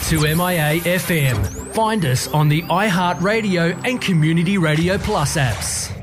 2MIA FM. Find us on the iHeartRadio and Community Radio Plus apps.